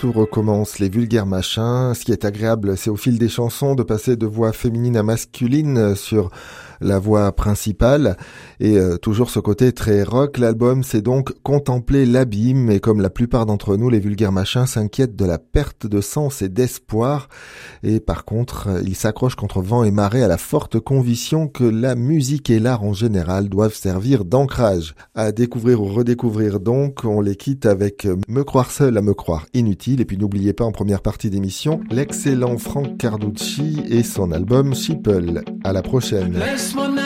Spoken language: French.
tout recommence, les vulgaires machins. Ce qui est agréable, c'est au fil des chansons de passer de voix féminine à masculine sur la voix principale, et toujours ce côté très rock. L'album, c'est donc contempler l'abîme, et comme la plupart d'entre nous, les vulgaires machins s'inquiètent de la perte de sens et d'espoir, et par contre, ils s'accrochent contre vent et marée à la forte conviction que la musique et l'art en général doivent servir d'ancrage. À découvrir ou redécouvrir donc, on les quitte avec Me croire seul à me croire inutile, et puis n'oubliez pas en première partie d'émission, l'excellent Frank Carducci et son album Sheeple. À la prochaine.